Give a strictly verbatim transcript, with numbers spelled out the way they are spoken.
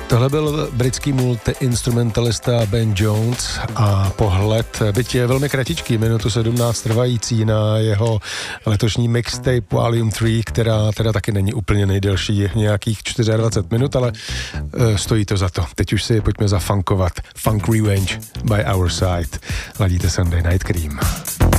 Tohle byl britský multi-instrumentalista Ben Jones a pohled, byť je velmi kratičký, minutu sedmnáct trvající na jeho letošní mixtape Volume tři, která teda taky není úplně nejdelší, je nějakých dvacet čtyři minut, ale uh, stojí to za to. Teď už si pojďme zafunkovat. Funk Revenge by Our Side. Ladíte Sunday Night Cream.